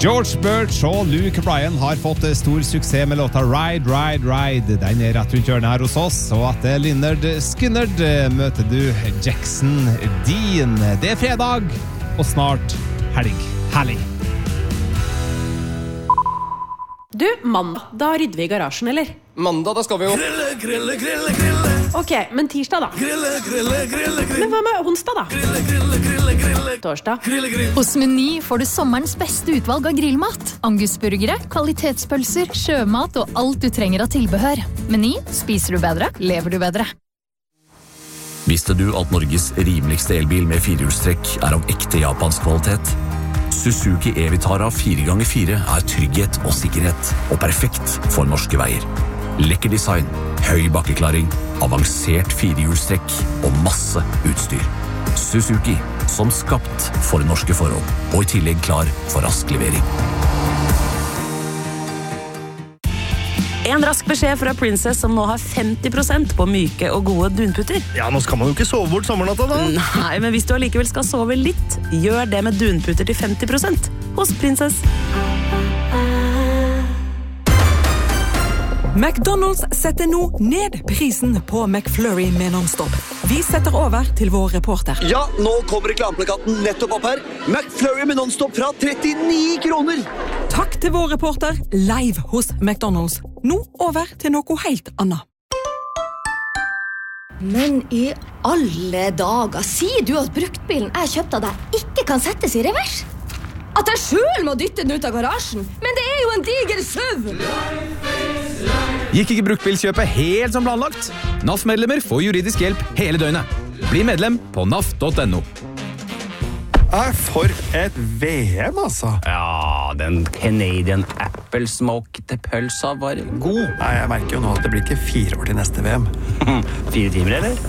George Birch og Luke Bryan har fått stor suksess med låta Ride, Ride, Ride. Den rett rundt hjørnet her hos oss, og etter Lynyrd Skynyrd møter du Jackson Dean. Det fredag, og snart helg. Herlig. Du, mandag, da rydder vi i garasjen, eller? Mandag, da skal vi jo Grille. Ok, men tirsdag da? Grille. Men hva med onsdag da? Grille. Torsdag? Hos Meny får du sommerens beste utvalg av grillmat. Angusburgere, kvalitetspølser, sjømat og alt du trenger av tilbehør. Meny, spiser du bedre, lever du bedre. Visste du at Norges rimeligste elbil med 4-hjulstrekk er av ekte japansk kvalitet? Suzuki E-Vitara 4x4 er trygghet og sikkerhet, og perfekt for norske veier. Lekker design, høy bakkeklaring, avansert 4-hjulstrekk og masse utstyr. Suzuki, som skapt for norske forhold, og i tillegg klar for rask levering. En rask beskjed fra Princess som nå har 50% på myke og gode dunputter. Ja, nå skal man jo ikke sove bort sommernatta da. Nei, men hvis du allikevel skal sove litt, gjør det med dunputter til 50% hos Princess. McDonald's setter nå ned prisen på McFlurry med non-stop. Vi setter over til vår reporter. Ja, nå kommer reklameplakaten nettopp opp her. McFlurry med non-stop fra 39 kroner. Takk til vår reporter, live hos McDonald's. Nå over til noe helt annet. Men i alle dager, sier du at bruktbilen jeg kjøpte av deg ikke kan settes i revers? At jeg selv må dytte den ut av garasjen? Men det er jo en diger SUV! Gikk ikke bruktbilkjøpet helt som planlagt? NAF-medlemmer får juridisk hjelp hele døgnet. Bli medlem på naf.no. For et VM, altså. Ja, den Canadian Apple Smoke til pølsa var god. Nei, jeg merker jo nå at det blir ikke 4 år til neste VM. 4 timer, eller?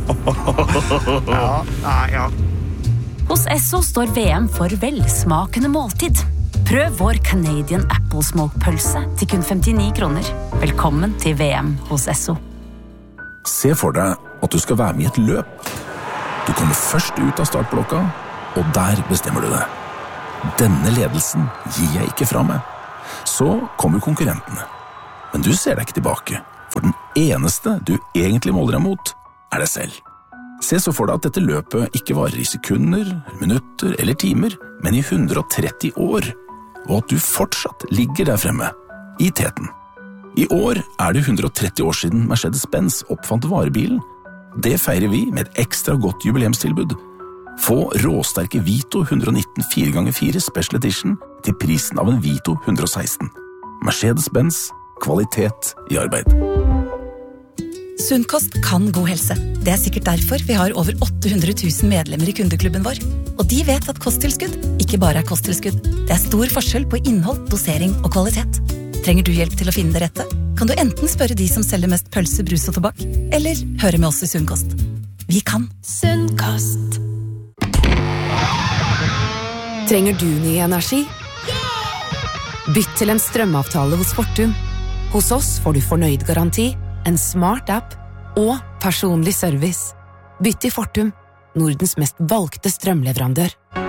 Ja. Hos Esso står VM for velsmakende måltid. Prøv vår Canadian Apple Smoke-pølse til kun 59 kroner. Velkommen til VM hos Esso. Se for deg at du skal være med i et løp. Du kommer først ut av startblokka, og der bestemmer du det. Denne ledelsen gir jeg ikke fra meg. Så kommer konkurrentene. Men du ser deg ikke tilbake, for den eneste du egentlig måler deg mot, er deg selv. Se så for deg at dette løpet ikke varer i sekunder, minutter eller timer, men i 130 år, og at du fortsatt ligger der fremme, i teten. I år er det 130 år siden Mercedes-Benz oppfant varebilen. Det feirer vi med et ekstra godt jubileumstilbud. Få råsterke Vito 119 4x4 Special Edition til prisen av en Vito 116. Mercedes-Benz, kvalitet i arbeid. Sunnkost kan god helse. Det er sikkert derfor vi har over 800 000 medlemmer i kundeklubben vår. Og de vet at kosttilskudd ikke bare er kosttilskudd. Det er stor forskjell på innhold, dosering og kvalitet. Trenger du hjelp til å finne det rette? Kan du enten spørre de som selger mest pølse, brus og tobakk, eller høre med oss i Sunnkost. Vi kan. Sunnkost. Trenger du ny energi? Bytt til en strømavtale hos Fortum. Hos oss får du fornøyd garanti, en smart app og personlig service. Bytt til Fortum, Nordens mest valgte strømleverandør.